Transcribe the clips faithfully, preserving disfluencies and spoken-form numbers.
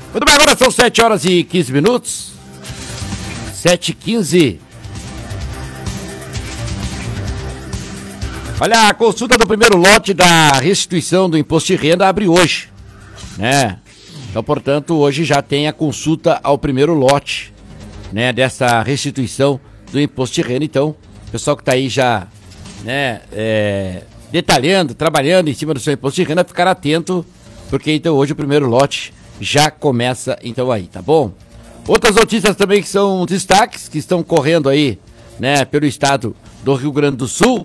Muito bem, agora são sete horas e quinze minutos. sete e quinze. Olha, a consulta do primeiro lote da restituição do imposto de renda abre hoje, né? Então, portanto, hoje já tem a consulta ao primeiro lote, né, dessa restituição do imposto de renda. Então, o pessoal que está aí já, né, é, detalhando, trabalhando em cima do seu imposto de renda, ficar atento, porque então hoje o primeiro lote já começa então aí, tá bom? Outras notícias também que são destaques, que estão correndo aí, né, pelo estado do Rio Grande do Sul.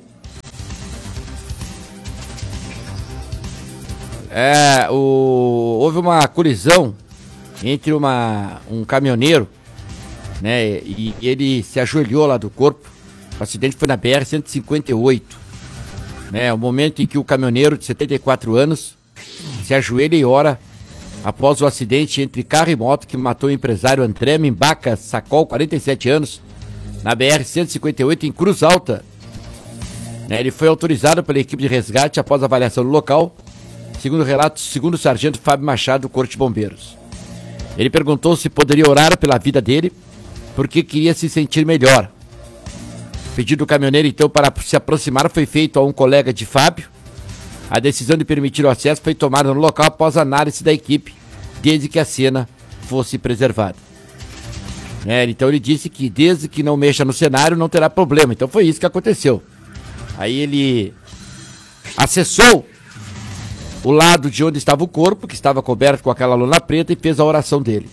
É, o, houve uma colisão entre uma, um caminhoneiro, né, e ele se ajoelhou lá do corpo. O acidente foi na B R cento e cinquenta e oito, né, o momento em que o caminhoneiro de setenta e quatro anos se ajoelha e ora após o acidente entre carro e moto que matou o empresário André Mimbaca Sacol, quarenta e sete anos, na B R cento e cinquenta e oito em Cruz Alta. Né, ele foi autorizado pela equipe de resgate após a avaliação no local. Segundo o relato, segundo o sargento Fábio Machado, do Corpo de Bombeiros. Ele perguntou se poderia orar pela vida dele, porque queria se sentir melhor. O pedido do caminhoneiro, então, para se aproximar foi feito a um colega de Fábio. A decisão de permitir o acesso foi tomada no local após a análise da equipe, desde que a cena fosse preservada. É, então ele disse que desde que não mexa no cenário não terá problema. Então foi isso que aconteceu. Aí ele acessou o lado de onde estava o corpo, que estava coberto com aquela lona preta, e fez a oração dele.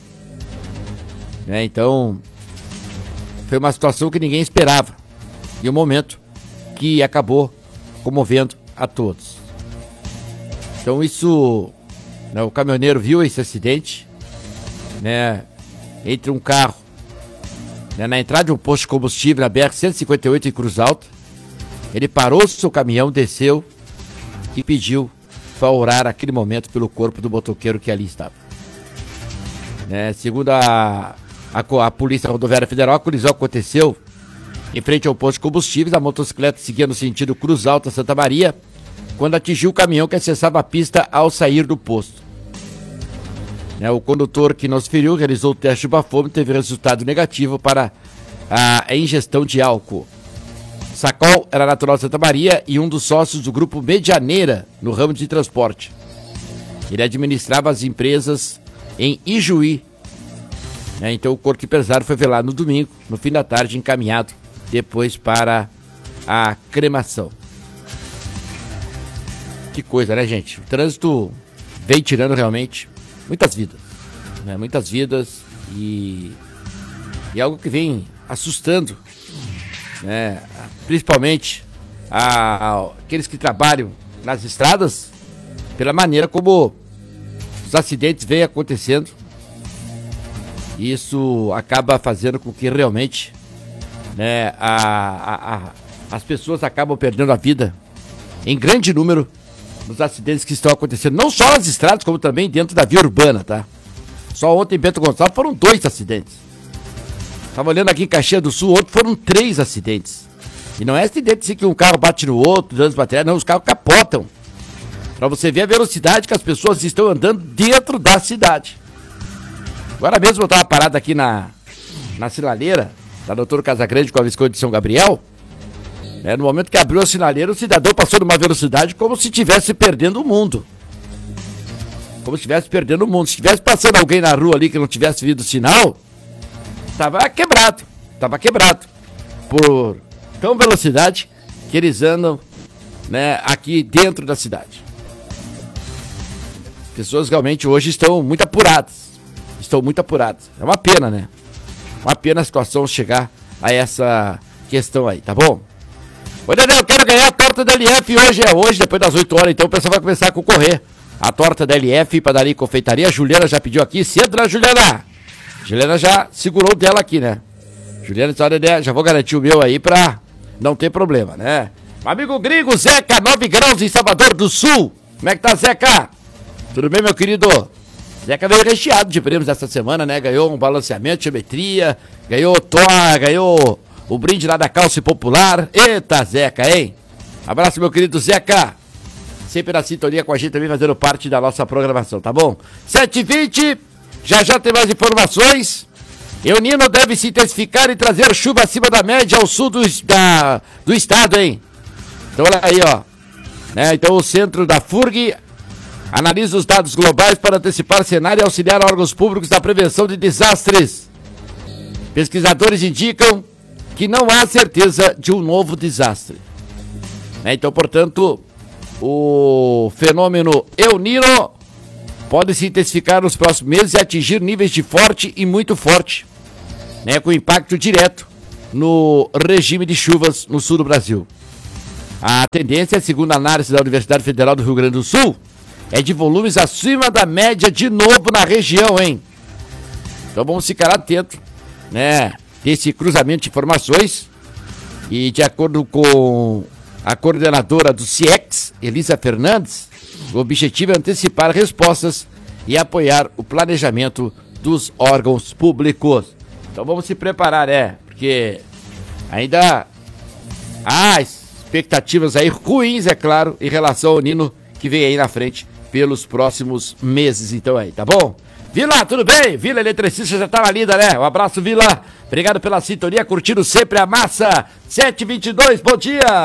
É, então, foi uma situação que ninguém esperava. E um momento que acabou comovendo a todos. Então isso, né, o caminhoneiro viu esse acidente, né, entre um carro, né, na entrada de um posto de combustível na B R cento e cinquenta e oito em Cruz Alta. Ele parou o seu caminhão, desceu e pediu para orar naquele momento pelo corpo do motoqueiro que ali estava. Né, segundo a, a, a Polícia Rodoviária Federal, a colisão aconteceu em frente ao posto de combustíveis. A motocicleta seguia no sentido Cruz Alta Santa Maria, quando atingiu o caminhão que acessava a pista ao sair do posto. Né, o condutor que nos feriu realizou o teste de bafômetro e teve resultado negativo para a ingestão de álcool. Sacol era natural de Santa Maria e um dos sócios do grupo Medianeira no ramo de transporte. Ele administrava as empresas em Ijuí. Né, então o corpo empresário foi velado no domingo, no fim da tarde, encaminhado depois para a cremação. Que coisa, né, gente? O trânsito vem tirando realmente muitas vidas. Né? Muitas vidas e, e algo que vem assustando, né? Principalmente a, a, aqueles que trabalham nas estradas, pela maneira como os acidentes vêm acontecendo. Isso acaba fazendo com que realmente, né, a, a, a, as pessoas acabam perdendo a vida em grande número nos acidentes que estão acontecendo, não só nas estradas, como também dentro da via urbana, tá? Só ontem em Bento Gonçalves foram dois acidentes. Tava olhando aqui em Caxias do Sul, ontem foram três acidentes. E não é acidente assim que um carro bate no outro, danos materiais, não, os carros capotam. Pra você ver a velocidade que as pessoas estão andando dentro da cidade. Agora mesmo eu tava parado aqui na, na sinaleira da doutor Casagrande com a Visconde de São Gabriel. É, no momento que abriu a sinaleira, o cidadão passou numa velocidade como se estivesse perdendo o mundo. Como se estivesse perdendo o mundo. Se estivesse passando alguém na rua ali que não tivesse visto o sinal, tava quebrado. Tava quebrado. Por tão velocidade que eles andam, né, aqui dentro da cidade. Pessoas realmente hoje estão muito apuradas. Estão muito apuradas. É uma pena, né? Uma pena a situação chegar a essa questão aí, tá bom? Oi, Dedé, eu quero ganhar a torta da L F hoje. É hoje, depois das oito horas, então o pessoal vai começar a concorrer. A torta da L F, padaria e confeitaria. A Juliana já pediu aqui. Cedo, né, Juliana? Juliana já segurou dela aqui, né? Juliana, só, Dedé, já vou garantir o meu aí pra não ter problema, né? Amigo gringo, Zeca, nove graus em Salvador do Sul. Como é que tá, Zeca? Tudo bem, meu querido? Zeca veio recheado de prêmios essa semana, né? Ganhou um balanceamento, geometria, ganhou toa, ganhou o brinde lá da Calce Popular. Eita, Zeca, hein? Abraço, meu querido Zeca. Sempre na sintonia com a gente também, fazendo parte da nossa programação, tá bom? sete e vinte, Já já tem mais informações. El Niño deve se intensificar e trazer chuva acima da média ao sul do, da, do estado, hein? Então olha aí, ó. Né? Então o centro da F U R G analisa os dados globais para antecipar cenário e auxiliar órgãos públicos na prevenção de desastres. Pesquisadores indicam que não há certeza de um novo desastre. Né? Então, portanto, o fenômeno El Niño pode se intensificar nos próximos meses e atingir níveis de forte e muito forte, né? Com impacto direto no regime de chuvas no sul do Brasil. A tendência, segundo a análise da Universidade Federal do Rio Grande do Sul, é de volumes acima da média de novo na região, hein? Então vamos ficar atentos, né? Desse cruzamento de informações. E de acordo com a coordenadora do CIEX, Elisa Fernandes, o objetivo é antecipar respostas e apoiar o planejamento dos órgãos públicos. Então vamos se preparar, é, porque ainda há expectativas aí ruins, é claro, em relação ao Nino que vem aí na frente pelos próximos meses, então aí, tá bom? Vila, tudo bem? Vila Eletricista já tá na lida, né? Um abraço, Vila. Obrigado pela sintonia, curtindo sempre a massa. sete e vinte e dois, bom dia!